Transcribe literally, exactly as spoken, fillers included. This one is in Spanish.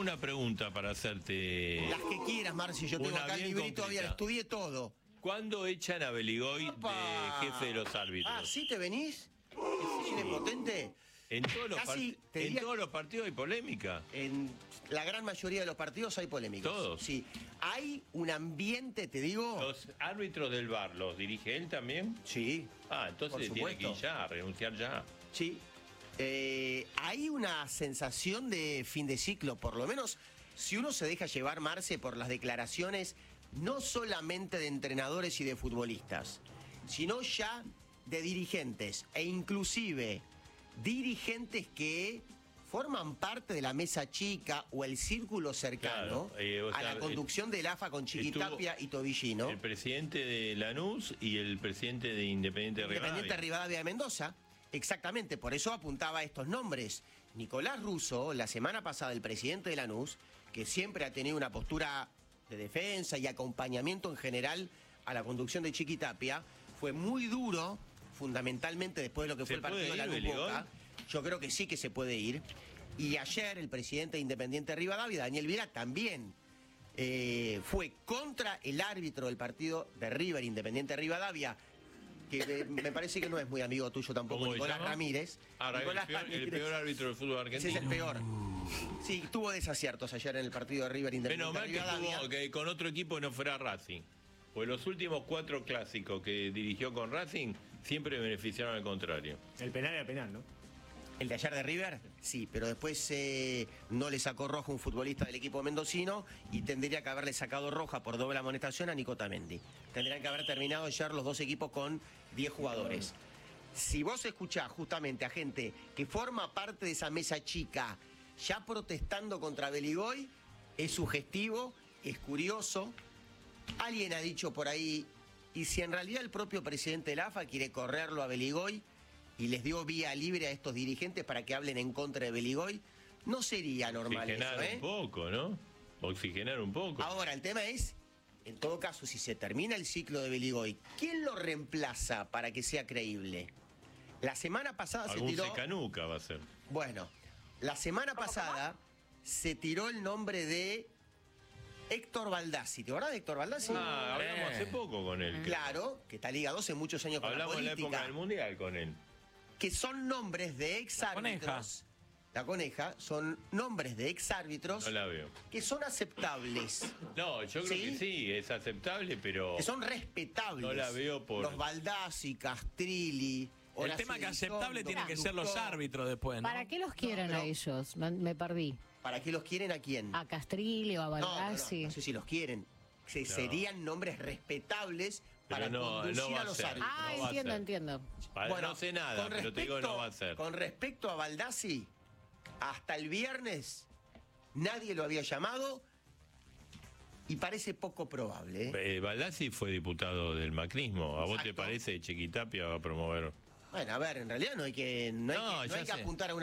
una pregunta para hacerte. Las que quieras, Marci, yo tengo Una acá el bien librito, había, concreta. estudié todo. ¿Cuándo echan a Beligoy ¡Opa! de jefe de los árbitros? Ah, ¿sí te venís? ¿Es potente? En todos los, Casi, part- te en diría- todos los partidos hay polémica. En la gran mayoría de los partidos hay polémicas. ¿Todos? Sí. Hay un ambiente, te digo... Los árbitros del V A R, ¿los dirige él también? Sí. Ah, entonces Por tiene que ir supuesto. ya, renunciar ya. Sí. Eh, hay una sensación de fin de ciclo, por lo menos si uno se deja llevar, Marce, por las declaraciones no solamente de entrenadores y de futbolistas, sino ya de dirigentes e inclusive dirigentes que forman parte de la mesa chica o el círculo cercano Claro, eh, o a sea, la conducción del A F A con Chiquitapia estuvo y Tobillino. El presidente de Lanús y el presidente de Independiente de Rivadavia. Independiente Rivadavia de Mendoza. Exactamente, por eso apuntaba a estos nombres. Nicolás Russo, la semana pasada, el presidente de Lanús, que siempre ha tenido una postura de defensa y acompañamiento en general a la conducción de Chiquitapia, fue muy duro, fundamentalmente después de lo que fue ¿Se el partido de puede ir, Lanús-Boca. Yo creo que sí que se puede ir. Y ayer el presidente de Independiente Rivadavia, Daniel Vira, también eh, fue contra el árbitro del partido de River, Independiente Rivadavia, que eh, me parece que no es muy amigo tuyo tampoco, ¿Cómo se Nicolás llama? Ramírez. Ahora, Nicolás el, peor, el Ramírez. peor árbitro del fútbol Ese argentino. es el peor. Sí, tuvo desaciertos ayer en el partido de River Menos Independiente mal que Rivadavia. tuvo que con otro equipo no fuera Racing. Pues los últimos cuatro clásicos que dirigió con Racing siempre beneficiaron al contrario. El penal era penal, ¿no? El de ayer de River, sí, pero después eh, no le sacó roja un futbolista del equipo mendocino y tendría que haberle sacado roja por doble amonestación a Nico Tamendi. Tendrían que haber terminado ayer los dos equipos con diez jugadores. Si vos escuchás justamente a gente que forma parte de esa mesa chica ya protestando contra Beligoy, es sugestivo, es curioso. Alguien ha dicho por ahí, y si en realidad el propio presidente de la A F A quiere correrlo a Beligoy y les dio vía libre a estos dirigentes para que hablen en contra de Beligoy, no sería normal Oxigenar eso, ¿eh? un poco, ¿no? Oxigenar un poco. Ahora, el tema es, en todo caso, si se termina el ciclo de Beligoy, ¿quién lo reemplaza para que sea creíble? La semana pasada se Algún tiró... secanuca va a ser. Bueno, la semana pasada se tiró el nombre de Héctor Baldassi. ¿Te acordás de Héctor Baldassi? Ah, hablamos Eh. hace poco con él. Claro, que está ligado hace muchos años con Hablamos la en la política. época del Mundial con él. Que son nombres de exárbitros. La coneja, son nombres de exárbitros No la veo. que son aceptables, No, yo creo ¿Sí? que sí, es aceptable, pero que son respetables. No la veo por- Los Baldassi, Castrilli. El Horacio tema que Elizondo, aceptable tiene que ser los Lustó. árbitros después, ¿no? ¿Para qué los quieren pero- a ellos? No, me perdí. ¿Para qué los quieren a quién? ¿A Castrilli o a No, no, no, Baldassi? no sé si los quieren. Se- No. Serían nombres respetables para Pero no, conducir no va a a los ser. árbitros. Ah, no va a entiendo, ser. entiendo. Para- no sé nada, con pero te digo no va a ser. Con respecto a Baldassi, hasta el viernes nadie lo había llamado y parece poco probable. ¿eh? Eh, Baldassi fue diputado del macrismo. ¿A vos te Exacto. parece Chiquitapia va a promover? Bueno, a ver, en realidad no hay que, no hay No, que, no ya hay que sé. apuntar a una